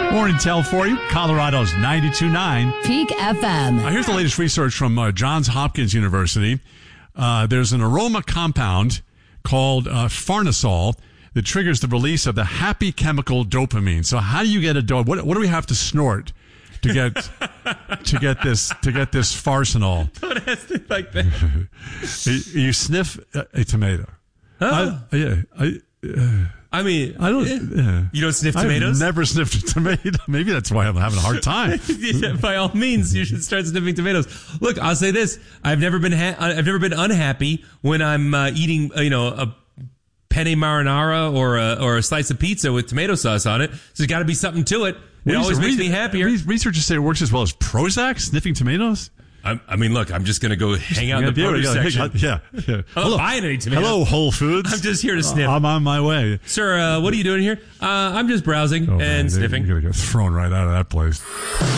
Morning Tell for you, Colorado's 92.9 Peak FM. Here's the latest research from Johns Hopkins University. There's an aroma compound called farnesol that triggers the release of the happy chemical dopamine. So how do you get a dope? What do we have to snort to get this farsenol? Don't ask it like that. You sniff a tomato. Oh. I mean, I don't. Yeah. You don't sniff tomatoes? I've never sniffed a tomato. Maybe that's why I'm having a hard time. Yeah, by all means, you should start sniffing tomatoes. Look, I'll say this: I've never been unhappy when I'm eating, a penne marinara or a slice of pizza with tomato sauce on it. So there's got to be something to it. It always makes me happier. Researchers say it works as well as Prozac, sniffing tomatoes. I mean, look, I'm just going to go hang out in the produce section. Yeah. I'm not buying any tomatoes. Hello, Whole Foods. I'm just here to sniff. I'm on my way. Sir, what are you doing here? I'm just browsing and sniffing. You're going to get thrown right out of that place.